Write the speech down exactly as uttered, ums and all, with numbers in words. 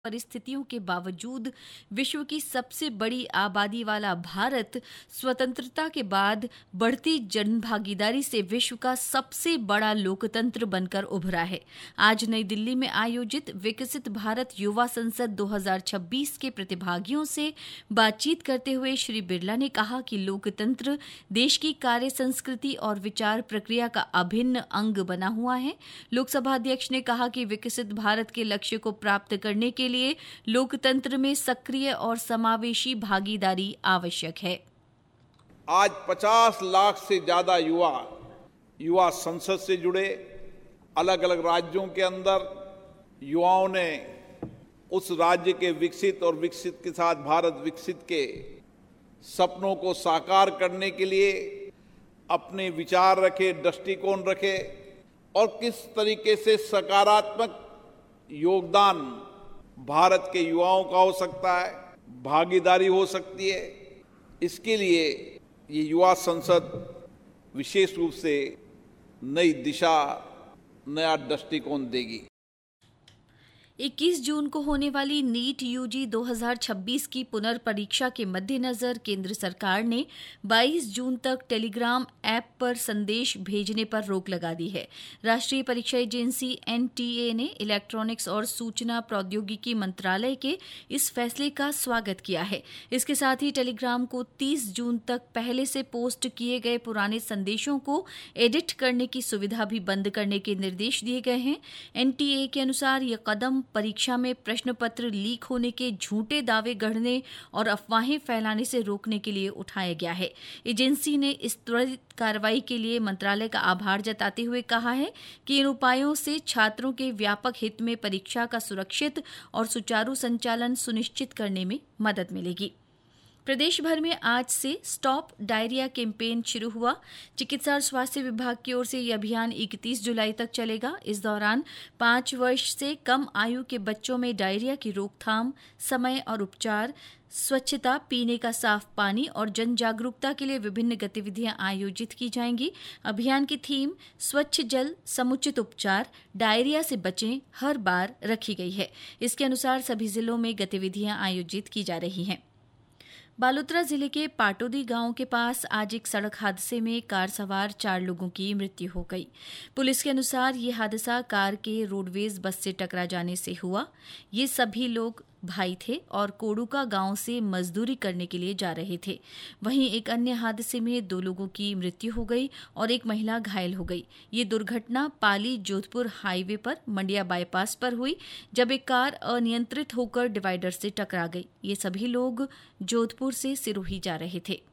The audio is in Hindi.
परिस्थितियों के बावजूद विश्व की सबसे बड़ी आबादी वाला भारत स्वतंत्रता के बाद बढ़ती जनभागीदारी से विश्व का सबसे बड़ा लोकतंत्र बनकर उभरा है। आज नई दिल्ली में आयोजित विकसित भारत युवा संसद दो हज़ार छब्बीस के प्रतिभागियों से बातचीत करते हुए श्री बिरला ने कहा कि लोकतंत्र देश की कार्य संस्कृति और विचार प्रक्रिया का अभिन्न अंग बना हुआ है। लोकसभा अध्यक्ष ने कहा कि विकसित भारत के लक्ष्य को प्राप्त करने के लिए लोकतंत्र में सक्रिय और समावेशी भागीदारी आवश्यक है। आज पचास लाख से ज्यादा युवा युवा संसद से जुड़े। अलग अलग राज्यों के अंदर युवाओं ने उस राज्य के विकसित और विकसित के साथ भारत विकसित के सपनों को साकार करने के लिए अपने विचार रखे, दृष्टिकोण रखे और किस तरीके से सकारात्मक योगदान भारत के युवाओं का हो सकता है, भागीदारी हो सकती है। इसके लिए ये युवा संसद विशेष रूप से नई दिशा, नया दृष्टिकोण देगी। इक्कीस जून को होने वाली नीट यूजी दो हज़ार छब्बीस की पुनर्परीक्षा के मद्देनजर केंद्र सरकार ने बाईस जून तक टेलीग्राम ऐप पर संदेश भेजने पर रोक लगा दी है। राष्ट्रीय परीक्षा एजेंसी एनटीए ने इलेक्ट्रॉनिक्स और सूचना प्रौद्योगिकी मंत्रालय के इस फैसले का स्वागत किया है। इसके साथ ही टेलीग्राम को तीस जून तक पहले से पोस्ट किए गए पुराने संदेशों को एडिट करने की सुविधा भी बंद करने के निर्देश दिए गए हैं। एनटीए के अनुसार यह कदम परीक्षा में प्रश्न पत्र लीक होने के झूठे दावे गढ़ने और अफवाहें फैलाने से रोकने के लिए उठाया गया है। एजेंसी ने इस त्वरित कार्रवाई के लिए मंत्रालय का आभार जताते हुए कहा है कि इन उपायों से छात्रों के व्यापक हित में परीक्षा का सुरक्षित और सुचारू संचालन सुनिश्चित करने में मदद मिलेगी। प्रदेश भर में आज से स्टॉप डायरिया कैंपेन शुरू हुआ। चिकित्सा और स्वास्थ्य विभाग की ओर से यह अभियान इकतीस जुलाई तक चलेगा। इस दौरान पाँच वर्ष से कम आयु के बच्चों में डायरिया की रोकथाम, समय और उपचार, स्वच्छता, पीने का साफ पानी और जन जागरूकता के लिए विभिन्न गतिविधियां आयोजित की जाएंगी। अभियान की थीम स्वच्छ जल, समुचित उपचार, डायरिया से बचें हर बार रखी गई है। इसके अनुसार सभी जिलों में गतिविधियां आयोजित की जा रही हैं। बालोतरा जिले के पाटोदी गांव के पास आज एक सड़क हादसे में कार सवार चार लोगों की मृत्यु हो गई। पुलिस के अनुसार ये हादसा कार के रोडवेज बस से टकरा जाने से हुआ। ये सभी लोग भाई थे और कोडुका गांव से मजदूरी करने के लिए जा रहे थे। वहीं एक अन्य हादसे में दो लोगों की मृत्यु हो गई और एक महिला घायल हो गई। ये दुर्घटना पाली जोधपुर हाईवे पर मंडिया बाईपास पर हुई, जब एक कार अनियंत्रित होकर डिवाइडर से टकरा गई। ये सभी लोग जोधपुर से सिरोही जा रहे थे।